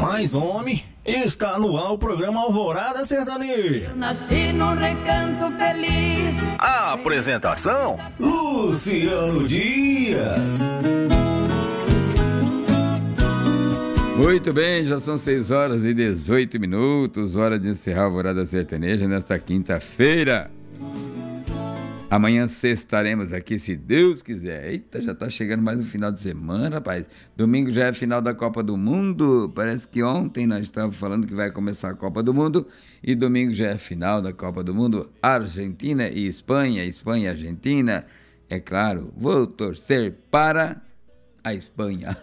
Mas, homem, está no ar o programa Alvorada Sertaneja. Nasci num recanto feliz. A apresentação: Luciano Dias. Muito bem, já são 6h18, hora de encerrar a Alvorada Sertaneja nesta quinta-feira. Amanhã estaremos aqui, se Deus quiser. Eita, já tá chegando mais um final de semana, rapaz. Domingo já é final da Copa do Mundo. Parece que ontem nós estávamos falando que vai começar a Copa do Mundo. E domingo já é final da Copa do Mundo. Argentina e Espanha, Espanha e Argentina. É claro, vou torcer para a Espanha.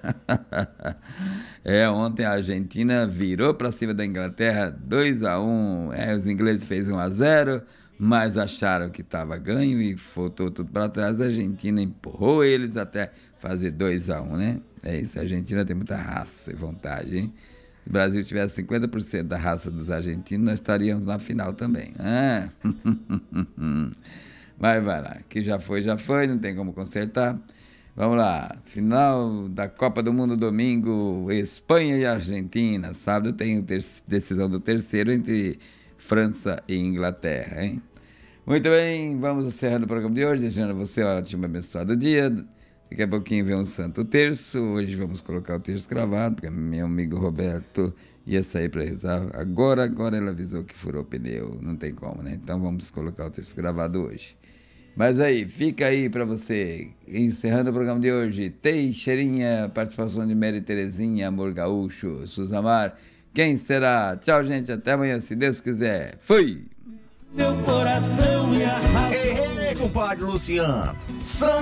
Ontem a Argentina virou para cima da Inglaterra 2-1. Os ingleses fez 1-0. Mas acharam que estava ganho e voltou tudo para trás. A Argentina empurrou eles até fazer 2-1, né? É isso, a Argentina tem muita raça e vontade, hein? Se o Brasil tivesse 50% da raça dos argentinos, nós estaríamos na final também. Mas vai lá, que já foi, não tem como consertar. Vamos lá, final da Copa do Mundo domingo, Espanha e Argentina. Sábado tem decisão do terceiro entre França e Inglaterra, hein? Muito bem, vamos encerrando o programa de hoje, desejando a você um ótimo e abençoado dia. Daqui a pouquinho vem um Santo Terço. Hoje vamos colocar o terço gravado, porque meu amigo Roberto ia sair para rezar. Agora ele avisou que furou o pneu, não tem como, né? Então vamos colocar o terço gravado hoje. Mas aí, fica aí para você, encerrando o programa de hoje, Teixeirinha, participação de Mary Terezinha, Amor Gaúcho, Suzamar. Quem será? Tchau, gente. Até amanhã, se Deus quiser. Fui! Meu coração e a razão. Ei, compadre Luciano.